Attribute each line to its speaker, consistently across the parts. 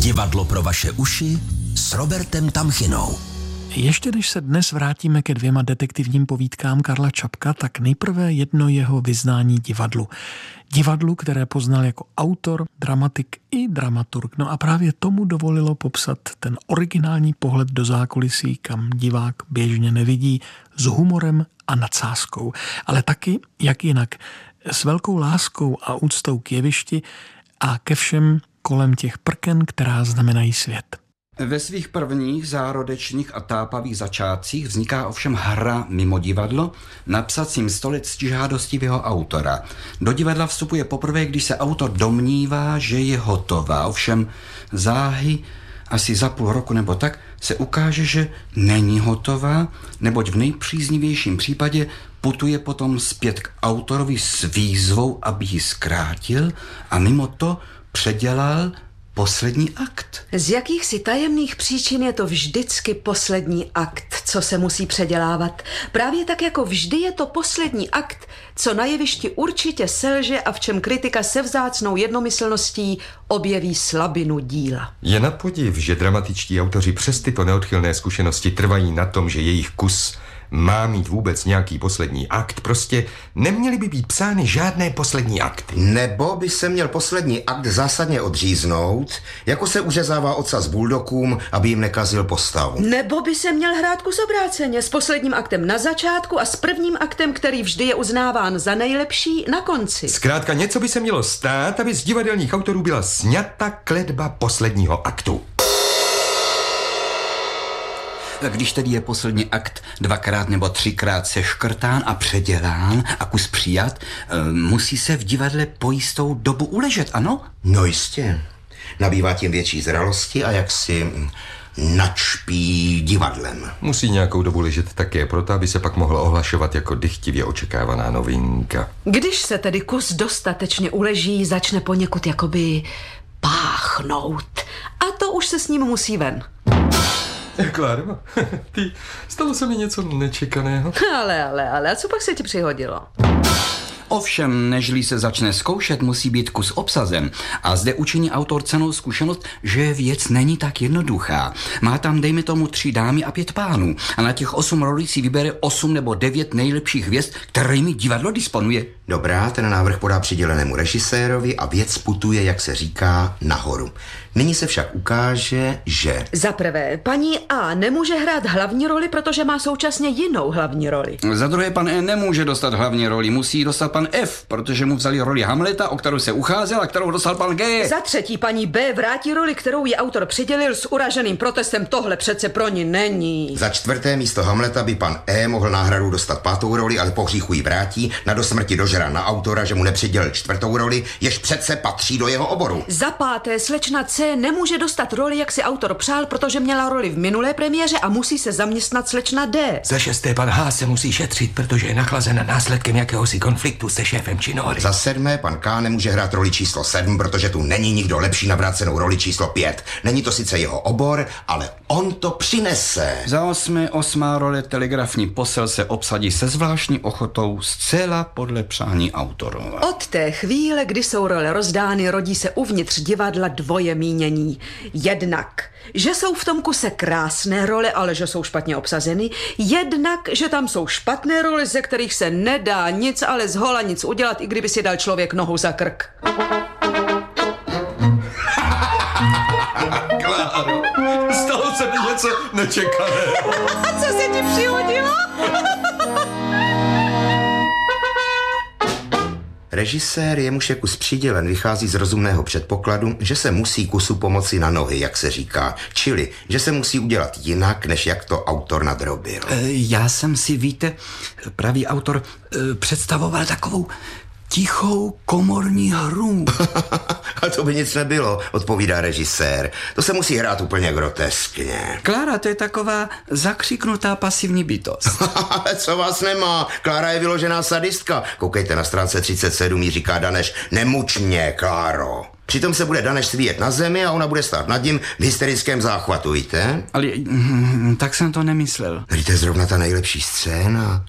Speaker 1: Divadlo pro vaše uši s Robertem Tamchinou.
Speaker 2: Ještě než se dnes vrátíme ke 2 detektivním povídkám Karla Čapka, tak nejprve jedno jeho vyznání divadlu. Divadlu, které poznal jako autor, dramatik i dramaturg. No a právě tomu dovolilo popsat ten originální pohled do zákulisí, kam divák běžně nevidí, s humorem a nadsázkou. Ale taky, jak jinak, s velkou láskou a úctou k jevišti a ke všem kolem těch prken, která znamenají svět.
Speaker 3: Ve svých prvních zárodečných a tápavých začátcích vzniká ovšem hra mimo divadlo na psacím stole ctižádostivého autora. Do divadla vstupuje poprvé, když se autor domnívá, že je hotová. Ovšem záhy asi za půl roku nebo tak se ukáže, že není hotová, neboť v nejpříznivějším případě putuje potom zpět k autorovi s výzvou, aby ji zkrátil a mimo to předělal poslední akt.
Speaker 4: Z jakýchsi tajemných příčin je to vždycky poslední akt, co se musí předělávat. Právě tak jako vždy je to poslední akt, co na jevišti určitě selže a v čem kritika se vzácnou jednomyslností objeví slabinu díla.
Speaker 5: Je na podiv, že dramatičtí autoři přes tyto neodchylné zkušenosti trvají na tom, že jejich kus má mít vůbec nějaký poslední akt. Prostě neměly by být psány žádné poslední akty.
Speaker 6: Nebo by se měl poslední akt zásadně odříznout, jako se uřezává ocas buldokům, aby jim nekazil postavu.
Speaker 4: Nebo by se měl hrát kus obráceně, s posledním aktem na začátku a s prvním aktem, který vždy je uznáván za nejlepší, na konci.
Speaker 5: Zkrátka něco by se mělo stát, aby z divadelních autorů byla sňata kletba posledního aktu.
Speaker 3: Když tedy je poslední akt 2x nebo 3x seškrtán a předělán a kus přijat, musí se v divadle po jistou dobu uležet, ano?
Speaker 6: No jistě. Nabývá tím větší zralosti a jaksi načpí divadlem.
Speaker 5: Musí nějakou dobu ležet také proto, aby se pak mohla ohlašovat jako dychtivě očekávaná novinka.
Speaker 4: Když se tedy kus dostatečně uleží, začne poněkud jakoby páchnout. A to už se s ním musí ven.
Speaker 5: Kláro, ty, stalo se mi něco nečekaného.
Speaker 4: Ale, a co pak se ti přihodilo?
Speaker 3: Ovšem, nežli se začne zkoušet, musí být kus obsazen. A zde učiní autor cennou zkušenost, že věc není tak jednoduchá. Má tam, dejme tomu, 3 dámy a 5 pánů. A na těch 8 rolí si vybere 8 nebo 9 nejlepších hvězd, kterými divadlo disponuje.
Speaker 6: Dobrá, ten návrh podá přidělenému režisérovi a věc putuje, jak se říká, nahoru. Nyní se však ukáže, že...
Speaker 4: Za prvé, paní A nemůže hrát hlavní roli, protože má současně jinou hlavní roli.
Speaker 3: Za druhé, pan E nemůže dostat hlavní roli, musí dostat pan F, protože mu vzali roli Hamleta, o kterou se ucházel a kterou dostal pan G.
Speaker 4: Za třetí, paní B vrátí roli, kterou jí autor přidělil s uraženým protestem. Tohle přece pro ní není.
Speaker 6: Za čtvrté, místo Hamleta by pan E mohl náhradu dostat 5. roli, ale po hříchu ji vrátí, na dosmrti dožrá na autora, že mu nepřidělil 4. roli, jež přece patří do jeho oboru.
Speaker 4: Za páté, slečna C nemůže dostat roli, jak si autor přál, protože měla roli v minulé premiéře a musí se zaměstnat slečna D.
Speaker 7: Za 6. pan H se musí šetřit, protože je nachlazen následkem jakéhosi konfliktu se šéfem činohry.
Speaker 6: Za 7. pan K nemůže hrát roli číslo 7, protože tu není nikdo lepší na vrácenou roli číslo 5. Není to sice jeho obor, ale on to přinese.
Speaker 3: Za 8. role telegrafní posel se obsadí se zvláštní ochotou zcela podle přání autorova.
Speaker 4: Od té chvíle, kdy jsou role rozdány, rodí se uvnitř divadla dvoje mínění. Jednak, že jsou v tom kuse krásné role, ale že jsou špatně obsazeny. Jednak, že tam jsou špatné role, ze kterých se nedá nic, ale zhola nic udělat, i kdyby si dal člověk nohu za krk.
Speaker 5: Kláro, stalo se mi něco nečekaného.
Speaker 4: A co se ti přihodilo?
Speaker 6: Režisér, jemuž je kus přidělen, vychází z rozumného předpokladu, že se musí kusu pomoci na nohy, jak se říká. Čili, že se musí udělat jinak, než jak to autor nadrobil.
Speaker 3: Já jsem si, víte, pravý autor představoval takovou tichou komorní hru.
Speaker 6: A to by nic nebylo, odpovídá režisér. To se musí hrát úplně groteskně.
Speaker 3: Klára, to je taková zakřiknutá pasivní bytost.
Speaker 6: Ale co vás nemá? Klára je vyložená sadistka. Koukejte na stránce 37, jí říká Daneš, nemuč mě, Kláro. Přitom se bude Daneš svíjet na zemi a ona bude stát nad ním v hysterickém záchvatu, víte?
Speaker 3: Ale tak jsem to nemyslel.
Speaker 6: To je zrovna ta nejlepší scéna.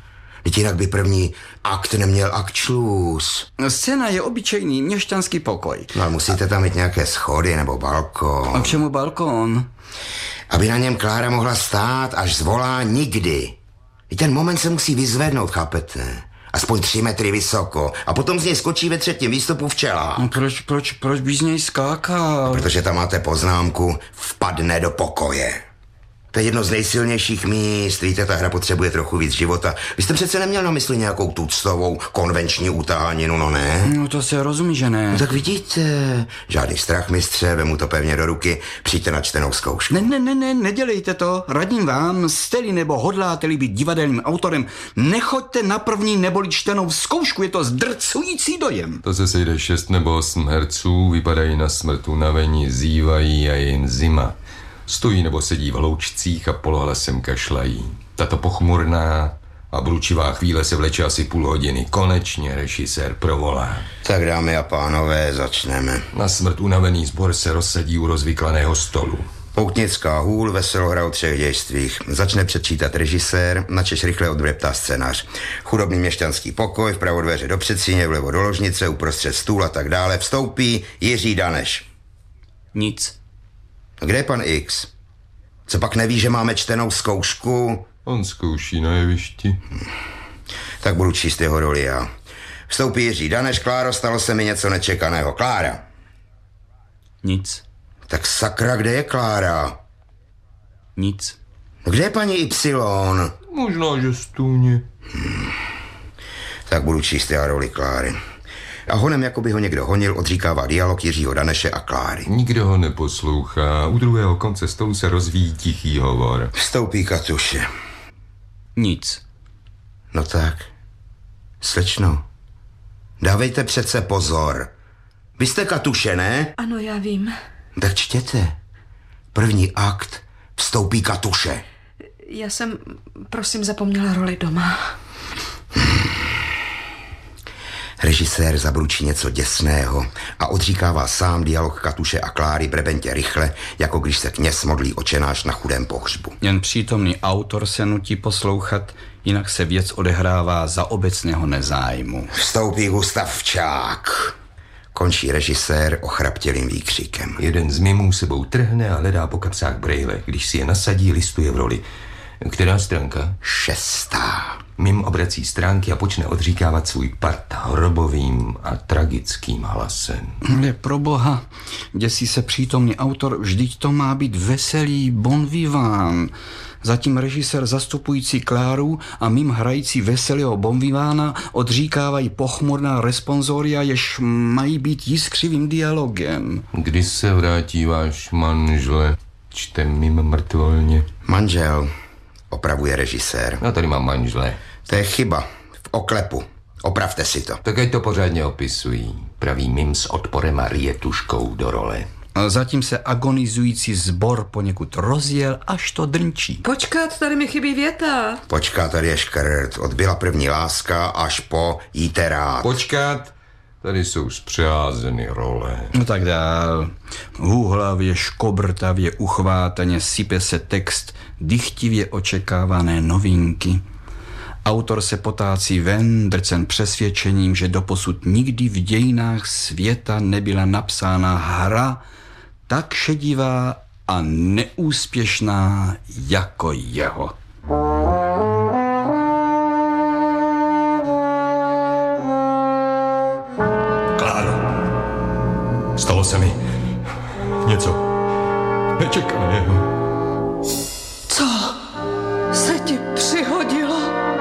Speaker 6: Teď jinak by první akt neměl akčlus.
Speaker 3: Scéna je obyčejný měšťanský pokoj.
Speaker 6: No ale musíte tam mít nějaké schody nebo balkon.
Speaker 3: A k čemu balkon?
Speaker 6: Aby na něm Klára mohla stát, až zvolá nikdy. I ten moment se musí vyzvednout, chápete? Aspoň 3 metry vysoko. A potom z něj skočí ve 3. výstupu včela.
Speaker 3: No proč bys z něj skákal?
Speaker 6: Protože tam máte poznámku vpadne do pokoje. To je jedno z nejsilnějších míst. Víte, ta hra potřebuje trochu víc života. Vy jste přece neměl na mysli nějakou tuctovou konvenční utahaninu, no ne?
Speaker 3: No to se rozumí, že ne.
Speaker 6: No tak vidíte, žádný strach, mistře, vemu to pevně do ruky, přijďte na čtenou zkoušku.
Speaker 3: Ne, nedělejte to. Radím vám, jste-li nebo hodláte-li být divadelním autorem, nechoďte na první neboli čtenou zkoušku, je to zdrcující dojem.
Speaker 5: To se sejde 6 nebo 8 herců, vypadají na smrt unavení, zívají a je jim zima. Stojí nebo sedí v hloučcích a polohlasem kašlají. Tato pochmurná a bručivá chvíle se vleče asi půl hodiny. Konečně režisér provolá.
Speaker 6: Tak dámy a pánové, začneme.
Speaker 5: Na smrt unavený sbor se rozsadí u rozvyklaného stolu.
Speaker 6: Poutnická hůl, veselohra o 3 dějstvích. Začne předčítat režisér, načež rychle odvreptá scénář. Chudobný měšťanský pokoj, vpravo dveře do předsíně, vlevo do ložnice, uprostřed stůl a tak dále. Vstoupí Jiří Daneš.
Speaker 3: Nic.
Speaker 6: Kde je pan X? Co pak neví, že máme čtenou zkoušku?
Speaker 5: On zkouší na jevišti.
Speaker 6: Tak budu číst jeho roli já. Vstoupí Jiří Daneš. Kláro, stalo se mi něco nečekaného. Klára.
Speaker 3: Nic.
Speaker 6: Tak sakra, kde je Klára?
Speaker 3: Nic.
Speaker 6: Kde je paní Y?
Speaker 5: Možná, že stůně.
Speaker 6: Tak budu číst já roli Kláry. A honem, jako by ho někdo honil, odříkává dialog Jiřího Daneše a Kláry.
Speaker 5: Nikdo ho neposlouchá. U druhého konce stolu se rozvíjí tichý hovor.
Speaker 6: Vstoupí Katuše.
Speaker 3: Nic.
Speaker 6: No tak, slečno, dávejte přece pozor. Vy jste Katuše, ne?
Speaker 4: Ano, já vím.
Speaker 6: Tak čtěte. První akt, vstoupí Katuše.
Speaker 4: Já jsem, prosím, zapomněla roli doma.
Speaker 6: Režisér zabručí něco děsného a odříkává sám dialog Katuše a Kláry brebentě rychle, jako když se kněz modlí očenáš na chudém pohřbu.
Speaker 3: Jen přítomný autor se nutí poslouchat, jinak se věc odehrává za obecného nezájmu.
Speaker 6: Vstoupí Gustav Včák. Končí režisér ochraptělým výkřikem.
Speaker 5: Jeden z mimů sebou trhne a hledá po kapsách brejle. Když si je nasadí, listuje v roli. Která stránka?
Speaker 6: 6.
Speaker 5: Mim obrací stránky a počne odříkávat svůj part hrobovým a tragickým hlasem.
Speaker 3: Ale pro boha, děsí se přítomný autor, vždyť to má být veselý bon vivant. Zatím režisér zastupující Kláru a mim hrající veselého bon vivána odříkávají pochmurná responsoria, jež mají být jiskřivým dialogem.
Speaker 5: Kdy se vrátí váš manžel? Čte mim mrtvolně.
Speaker 6: Manžel, opravuje režisér.
Speaker 5: Já tady mám manžele.
Speaker 6: To je chyba. V oklepu. Opravte si to.
Speaker 5: Tak ať to pořádně opisují. Pravý mim s odporem a rietuškou do role.
Speaker 3: Zatím se agonizující sbor poněkud rozjel, až to drnčí.
Speaker 4: Počkat, tady mi chybí věta.
Speaker 6: Počká, tady je škrt. Odbyla první láska až po jíte rád.
Speaker 5: Počkat, tady jsou zpřeházeny role.
Speaker 3: No tak dál. Hůhlavě, škobrtavě, uchvátaně sype se text dychtivě očekávané novinky. Autor se potácí ven, drcen přesvědčením, že doposud nikdy v dějinách světa nebyla napsána hra tak šedivá a neúspěšná jako jeho.
Speaker 5: Kláro, stalo se mi něco nečekaného.
Speaker 4: Co se ti přihodilo?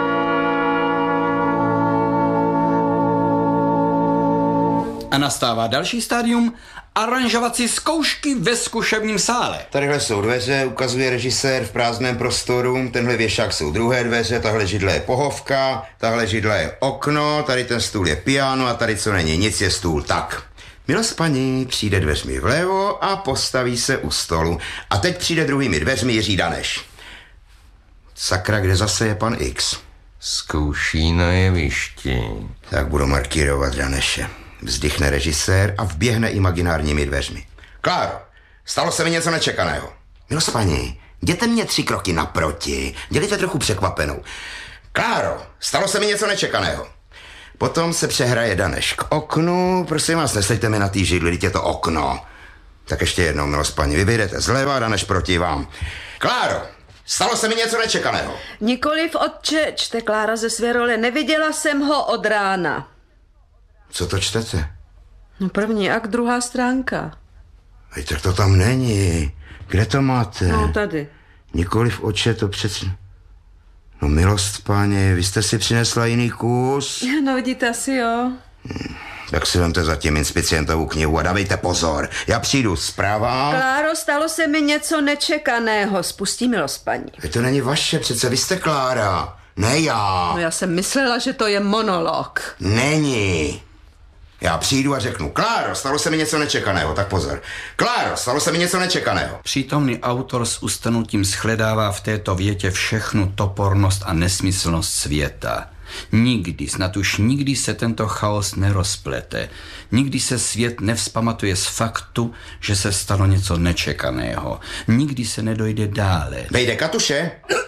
Speaker 3: A nastává další stádium aranžovací zkoušky ve zkušebním sále.
Speaker 6: Tadyhle jsou dveře, ukazuje režisér v prázdném prostoru, tenhle věšák jsou druhé dveře, tahle židle je pohovka, tahle židle je okno, tady ten stůl je piano a tady co není nic je stůl. Tak, milost paní přijde dveřmi vlevo a postaví se u stolu. A teď přijde druhými dveřmi Jiří Daneš. Sakra, kde zase je pan X?
Speaker 5: Zkouší na jevišti.
Speaker 6: Tak budu markírovat Daneše. Vzdychne režisér a vběhne imaginárními dveřmi. Kláro, stalo se mi něco nečekaného. Milost paní, jděte mě 3 kroky naproti, dělejte trochu překvapenou. Kláro, stalo se mi něco nečekaného. Potom se přehraje Daneš k oknu. Prosím vás, neslejte mi na tý židli, teď je to okno. Tak ještě jednou, milost paní, vy vyjdete zleva, Daneš proti vám. Kláro, stalo se mi něco nečekaného.
Speaker 4: Nikoliv, otče, čte Klára ze své role. Neviděla jsem ho od rána.
Speaker 6: Co to čtete?
Speaker 4: No první akt, druhá stránka.
Speaker 6: Ej, tak to tam není. Kde to máte?
Speaker 4: No tady.
Speaker 6: Nikoliv, otče, to přece... No milost páně, vy jste si přinesla jiný kus?
Speaker 4: No vidíte, asi jo.
Speaker 6: Tak si vemte zatím inspicientovou knihu a dávejte pozor. Já přijdu zprava.
Speaker 4: Kláro, stalo se mi něco nečekaného. Spustí, milost paní.
Speaker 6: To není vaše, přece vy jste Klára. Ne já.
Speaker 4: No já jsem myslela, že to je monolog.
Speaker 6: Není. Já přijdu a řeknu, Kláro, stalo se mi něco nečekaného, tak pozor. Kláro, stalo se mi něco nečekaného.
Speaker 3: Přítomný autor s ustanutím shledává v této větě všechnu topornost a nesmyslnost světa. Nikdy, snad už nikdy se tento chaos nerozplete. Nikdy se svět nevzpamatuje z faktu, že se stalo něco nečekaného. Nikdy se nedojde dále.
Speaker 6: Vejde Katuše.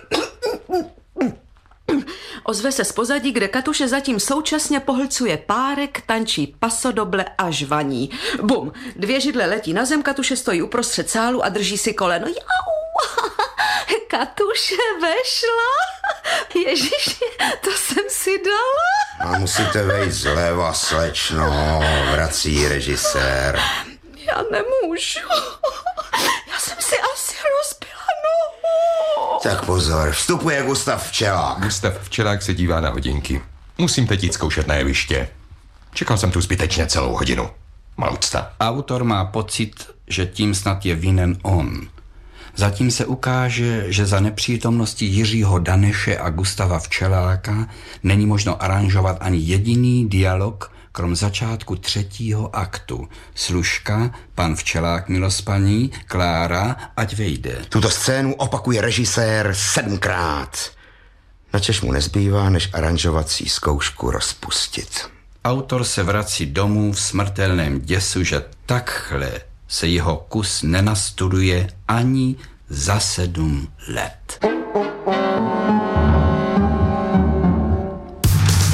Speaker 4: Ozve se z pozadí, kde Katuše zatím současně pohlcuje párek, tančí pasodoble a žvaní. Bum, 2 židle letí na zem, Katuše stojí uprostřed sálu a drží si koleno. Jau! Katuše vešla? Ježiši, to jsem si dala.
Speaker 6: A musíte vejít zleva, slečno, vrací režisér.
Speaker 4: Já nemůžu. Já jsem si asi rozbila nohu.
Speaker 6: Tak pozor, vstupuje Gustav Včelák.
Speaker 5: Gustav Včelák se dívá na hodinky. Musím teď jít zkoušet na jeviště. Čekal jsem tu zbytečně celou hodinu. Malúcta.
Speaker 3: Autor má pocit, že tím snad je vinen on. Zatím se ukáže, že za nepřítomnosti Jiřího Daneše a Gustava Včeláka není možno aranžovat ani jediný dialog, krom začátku 3. aktu. Služka, pan Včelák, milost paní, Klára, ať vejde.
Speaker 6: Tuto scénu opakuje režisér 7krát. Načež mu nezbývá, než aranžovací zkoušku rozpustit.
Speaker 3: Autor se vrací domů v smrtelném děsu, že takhle se jeho kus nenastuduje ani za 7 let.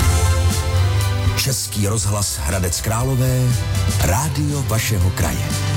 Speaker 1: Český rozhlas Hradec Králové, rádio vašeho kraje.